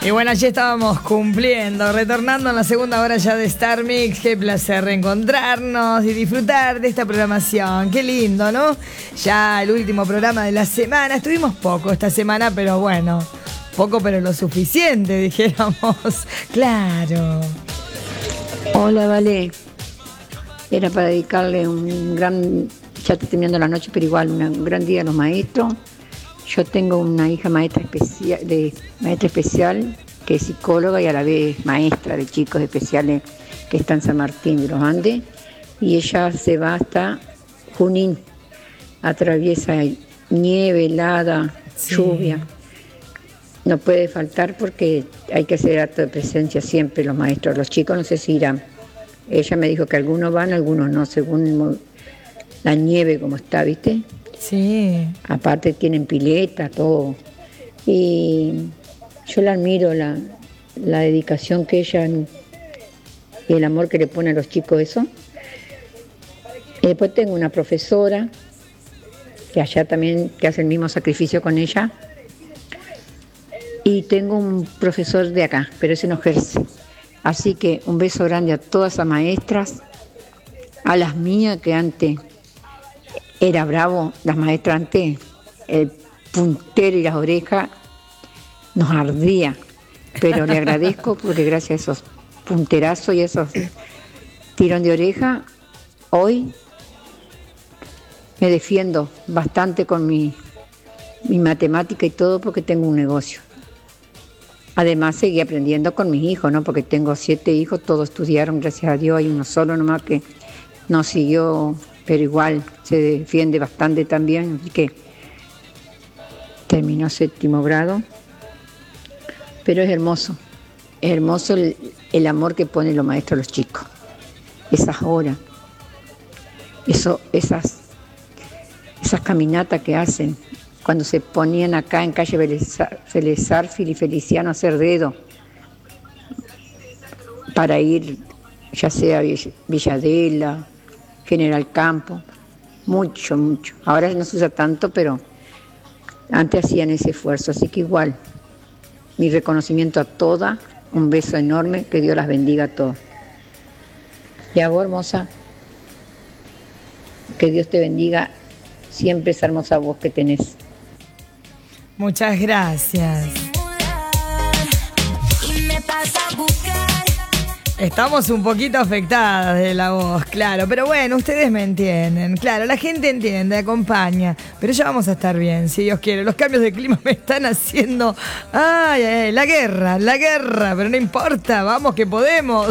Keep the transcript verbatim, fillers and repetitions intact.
Y bueno, allí estábamos cumpliendo, retornando en la segunda hora ya de Star Mix. Qué placer reencontrarnos y disfrutar de esta programación. Qué lindo, ¿no? Ya el último programa de la semana. Estuvimos poco esta semana, pero bueno, poco pero lo suficiente, dijéramos. Claro. Hola, Vale. Era para dedicarle un gran, ya está terminando la noche, pero igual un gran día a los maestros. Yo tengo una hija maestra especial, de maestra especial, que es psicóloga y a la vez maestra de chicos especiales que está en San Martín de los Andes, y ella se va hasta Junín, atraviesa nieve, helada, sí. lluvia. No puede faltar porque hay que hacer acto de presencia siempre los maestros. Los chicos no sé si irán. Ella me dijo que algunos van, algunos no, según la nieve como está, ¿viste? Sí. Aparte tienen pileta, todo. Y yo la admiro, la, la dedicación que ella y el amor que le pone a los chicos, eso. Y después tengo una profesora que allá también que hace el mismo sacrificio con ella. Y tengo un profesor de acá, pero ese no ejerce. Así que un beso grande a todas las maestras, a las mías que antes era bravo, las maestras antes, el puntero y las orejas nos ardía, pero le agradezco porque gracias a esos punterazos y esos tirón de oreja, hoy me defiendo bastante con mi, mi matemática y todo porque tengo un negocio. Además seguí aprendiendo con mis hijos, ¿no? Porque tengo siete hijos, todos estudiaron, gracias a Dios, hay uno solo nomás que no siguió, pero igual se defiende bastante también, así que terminó séptimo grado. Pero es hermoso, es hermoso el, el amor que ponen los maestros a los chicos, esas horas, eso, esas, esas caminatas que hacen. Cuando se ponían acá en calle Felezarfil y Feliciano a hacer dedo para ir ya sea a Villadela, General Campo, mucho, mucho. Ahora no se usa tanto, pero antes hacían ese esfuerzo, así que igual, mi reconocimiento a todas, un beso enorme, que Dios las bendiga a todas. Y a vos, hermosa, que Dios te bendiga siempre esa hermosa voz que tenés. Muchas gracias. Estamos un poquito afectadas de la voz, claro, pero bueno, ustedes me entienden, claro, la gente entiende, acompaña, pero ya vamos a estar bien, si Dios quiere. Los cambios de clima me están haciendo, ay, ay, la guerra, la guerra, pero no importa, vamos que podemos.